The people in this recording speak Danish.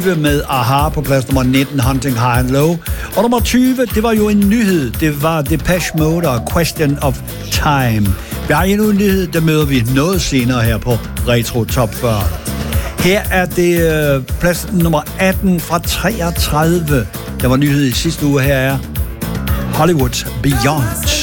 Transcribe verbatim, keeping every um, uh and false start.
med A H A på plads nummer nitten, Hunting High and Low. Og nummer tyve, det var jo en nyhed. Det var Depeche Mode og Question of Time. Vi har endnu en nyhed, der møder vi noget senere her på Retro Top fyrre. Her er det øh, plads nummer atten fra treogtredive. Der var nyhed i sidste uge. Her er Hollywood Beyond.